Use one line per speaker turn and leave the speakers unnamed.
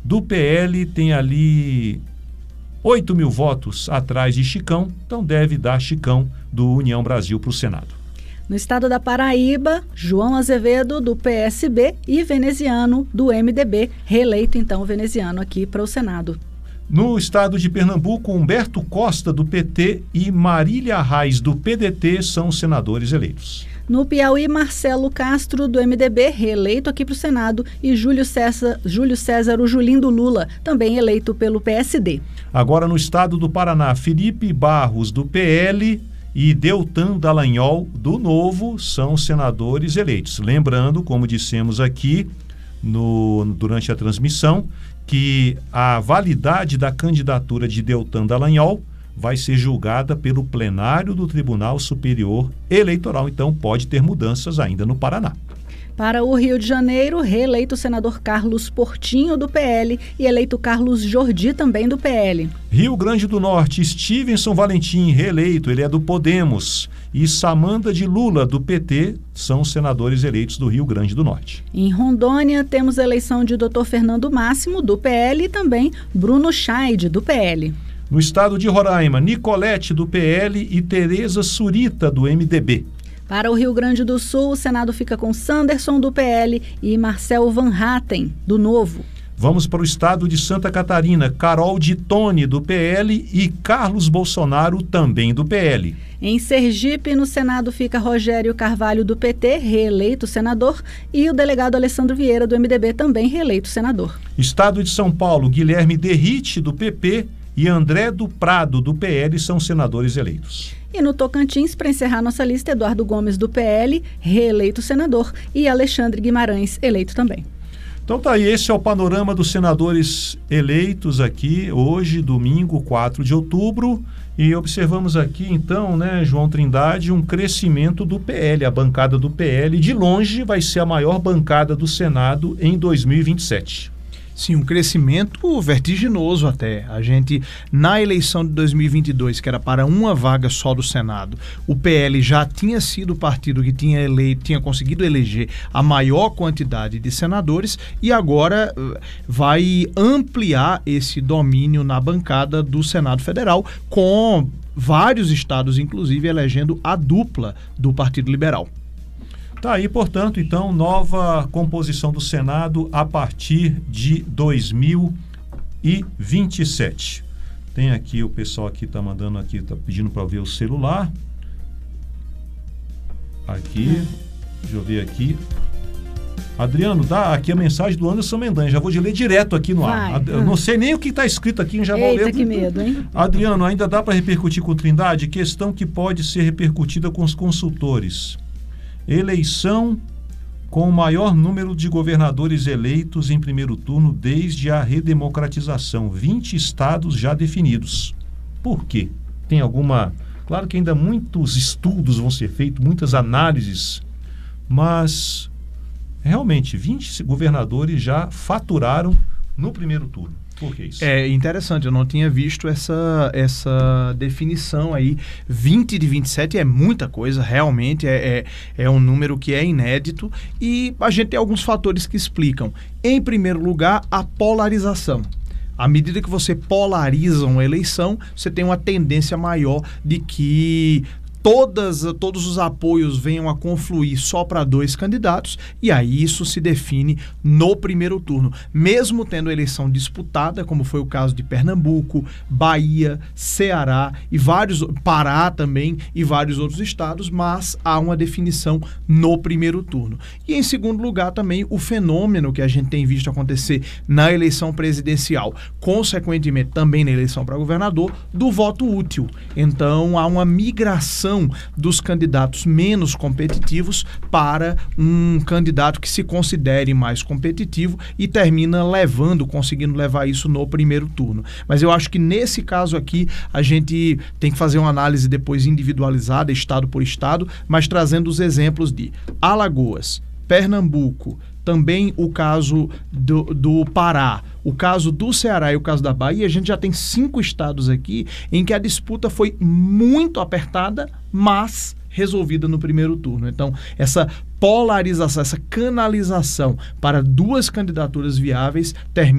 Do PL tem ali 8 mil votos atrás de Chicão, então deve dar Chicão do União Brasil para o Senado.
No estado da Paraíba, João Azevedo, do PSB, e Veneziano, do MDB, reeleito então o Veneziano aqui para o Senado.
No estado de Pernambuco, Humberto Costa, do PT, e Marília Reis, do PDT, são os senadores eleitos.
No Piauí, Marcelo Castro, do MDB, reeleito aqui para o Senado, e Júlio César, o Julinho do Lula, também eleito pelo PSD.
Agora no estado do Paraná, Felipe Barros, do PL, e Deltan Dallagnol, do Novo, são senadores eleitos. Lembrando, como dissemos aqui durante a transmissão, que a validade da candidatura de Deltan Dallagnol vai ser julgada pelo plenário do Tribunal Superior Eleitoral, então pode ter mudanças ainda no Paraná.
Para o Rio de Janeiro, reeleito o senador Carlos Portinho, do PL, e eleito Carlos Jordi, também do PL.
Rio Grande do Norte, Stevenson Valentim, reeleito, ele é do Podemos. E Samanta de Lula, do PT, são senadores eleitos do Rio Grande do Norte.
Em Rondônia, temos a eleição de Dr. Fernando Máximo, do PL, e também Bruno Scheid, do PL.
No estado de Roraima, Nicolete, do PL, e Tereza Surita, do MDB.
Para o Rio Grande do Sul, o Senado fica com Sanderson, do PL, e Marcel Van Hatten, do Novo.
Vamos para o estado de Santa Catarina, Carol de Tone, do PL, e Carlos Bolsonaro, também do PL.
Em Sergipe, no Senado, fica Rogério Carvalho, do PT, reeleito senador, e o delegado Alessandro Vieira, do MDB, também reeleito senador.
Estado de São Paulo, Guilherme Derrite, do PP, e André do Prado, do PL, são senadores eleitos.
E no Tocantins, para encerrar nossa lista, Eduardo Gomes, do PL, reeleito senador, e Alexandre Guimarães, eleito também.
Então tá aí, esse é o panorama dos senadores eleitos aqui, hoje, domingo, 4 de outubro, e observamos aqui então, João Trindade, um crescimento do PL, a bancada do PL, de longe vai ser a maior bancada do Senado em 2027.
Sim, um crescimento vertiginoso até. A gente, na eleição de 2022, que era para uma vaga só do Senado, o PL já tinha sido o partido que tinha conseguido eleger a maior quantidade de senadores e agora vai ampliar esse domínio na bancada do Senado Federal, com vários estados, inclusive, elegendo a dupla do Partido Liberal.
Tá aí, portanto, então, nova composição do Senado a partir de 2027. Tem aqui, o pessoal aqui está mandando aqui, está pedindo para ver o celular. Aqui, deixa eu ver aqui. Adriano, dá aqui a mensagem do Anderson Mendanha, já vou ler direto aqui no ar. Eu não sei nem o que está escrito aqui, já vou ler.
Eita, que medo, hein?
Adriano, ainda dá para repercutir com Trindade? Questão que pode ser repercutida com os consultores. Eleição com o maior número de governadores eleitos em primeiro turno desde a redemocratização. 20 estados já definidos. Por quê? Tem alguma... Claro que ainda muitos estudos vão ser feitos, muitas análises, mas realmente 20 governadores já faturaram no primeiro turno. Por que isso?
É interessante, eu não tinha visto essa definição aí. 20 de 27 é muita coisa, realmente é um número que é inédito e a gente tem alguns fatores que explicam. Em primeiro lugar, a polarização. À medida que você polariza uma eleição, você tem uma tendência maior de que todos os apoios venham a confluir só para 2 candidatos, e aí isso se define no primeiro turno. Mesmo tendo eleição disputada, como foi o caso de Pernambuco, Bahia, Ceará e Pará também e vários outros estados, mas há uma definição no primeiro turno. E em segundo lugar também o fenômeno que a gente tem visto acontecer na eleição presidencial, consequentemente também na eleição para governador, do voto útil. Então há uma migração dos candidatos menos competitivos para um candidato que se considere mais competitivo e termina conseguindo levar isso no primeiro turno. Mas eu acho que nesse caso aqui a gente tem que fazer uma análise depois individualizada, estado por estado, mas trazendo os exemplos de Alagoas, Pernambuco, também o caso do Pará, o caso do Ceará e o caso da Bahia. A gente já tem 5 estados aqui em que a disputa foi muito apertada, mas resolvida no primeiro turno. Então, essa polarização, essa canalização para 2 candidaturas viáveis termina